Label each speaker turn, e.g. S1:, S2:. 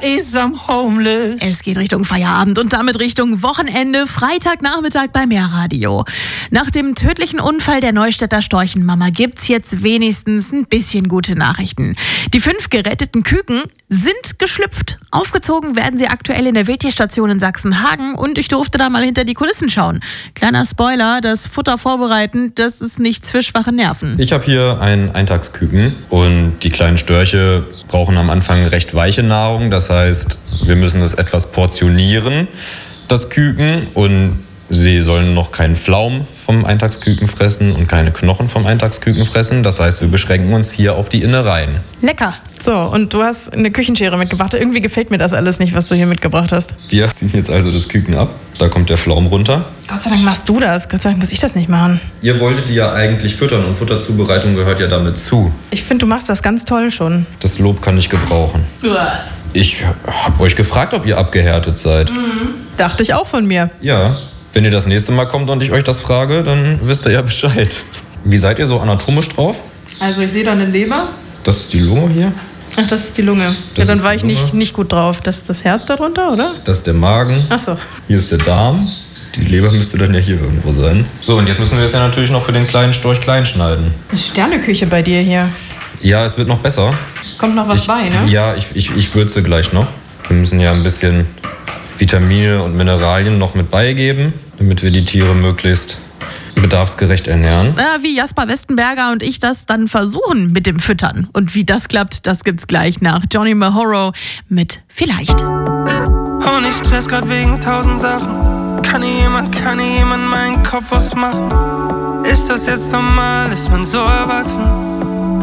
S1: is I'm homeless.
S2: Es geht Richtung Feierabend und damit Richtung Wochenende, Freitagnachmittag bei Mehrradio. Nach dem tödlichen Unfall der Neustädter Storchenmama gibt's jetzt wenigstens ein bisschen gute Nachrichten. Die 5 geretteten Küken sind geschlüpft. Aufgezogen werden sie aktuell in der Wildtierstation in Sachsenhagen und ich durfte da mal hinter die Kulissen schauen. Kleiner Spoiler, das Futter vorbereiten, das ist nichts für schwache Nerven.
S3: Ich habe hier einen Eintagsküken und die kleinen Störche brauchen am Anfang recht weiche Nahrung. Das heißt, wir müssen es etwas portionieren, das Küken, und sie sollen noch keinen Pflaum vom Eintagsküken fressen und keine Knochen vom Eintagsküken fressen. Das heißt, wir beschränken uns hier auf die Innereien.
S4: Lecker. So, und du hast eine Küchenschere mitgebracht. Irgendwie gefällt mir das alles nicht, was du hier mitgebracht hast.
S3: Wir ziehen jetzt also das Küken ab. Da kommt der Pflaum runter.
S4: Gott sei Dank machst du das. Gott sei Dank muss ich das nicht machen.
S3: Ihr wolltet die ja eigentlich füttern und Futterzubereitung gehört ja damit zu.
S4: Ich finde, du machst das ganz toll schon.
S3: Das Lob kann ich gebrauchen. Ich habe euch gefragt, ob ihr abgehärtet seid.
S4: Dachte ich auch von mir.
S3: Ja, wenn ihr das nächste Mal kommt und ich euch das frage, dann wisst ihr ja Bescheid. Wie seid ihr so anatomisch drauf?
S4: Also ich sehe da eine Leber.
S3: Das ist die Lunge hier.
S4: Ach, das ist die Lunge.
S3: Das
S4: Ja, dann
S3: ist
S4: war
S3: die
S4: ich
S3: Lunge.
S4: nicht gut drauf. Das ist das Herz darunter, oder?
S3: Das ist der Magen.
S4: Ach so.
S3: Hier ist der Darm. Die Leber müsste dann ja hier irgendwo sein. So, und jetzt müssen wir es ja natürlich noch für den kleinen Storch klein schneiden.
S4: Das ist Sterneküche bei dir hier.
S3: Ja, es wird noch besser.
S4: Kommt noch was bei, ne?
S3: Ja, ich würze gleich noch. Wir müssen ja ein bisschen Vitamine und Mineralien noch mit beigeben, damit wir die Tiere möglichst bedarfsgerecht ernähren.
S2: Wie Jasper Westenberger und ich das dann versuchen mit dem Füttern. Und wie das klappt, das gibt's gleich nach Johnny Mahoro mit Vielleicht.
S1: Und ich stress grad wegen 1000 Sachen. Kann jemand meinen Kopf was machen? Ist das jetzt normal? Ist man so erwachsen?